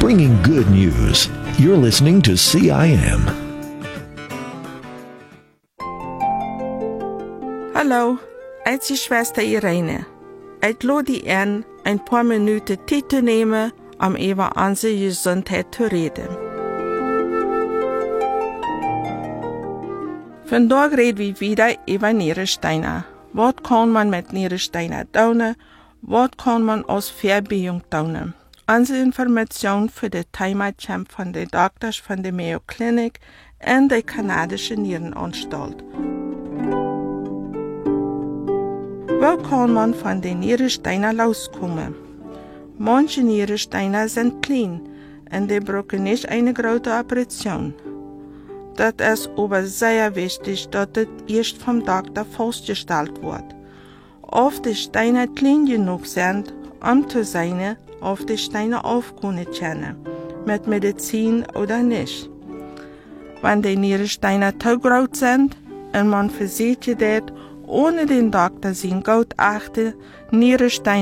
bringing good news. You're listening to CIM. Hallo, ik is Schwester Irene. Ik lade je aan een paar minuten tijd te nemen om over onze gezondheid te reden. Vandaag reden we wieder over Nierensteine. Wat kan man met Nierensteine doen? Wat kan man als Vorbeugung doen? Onze informatie voor de thema komt van de dokters van de Mayo Clinic en de Kanadische Nierenanstalt. Hoe kan man van de Nierensteine loskomen? Manche Nierensteine zijn klein en die brauchen nicht eine grote operation. Dat is aber sehr wichtig, dat het eerst vom dokter vastgesteld wordt. Of de Steine klein genoeg zijn om te zijn of de Steine auf kunnen kennen, met medicijn oder nicht. Wenn die Nierensteine te groot zijn en man verzet je dat ohne den dokter zijn gutachten Nierensteine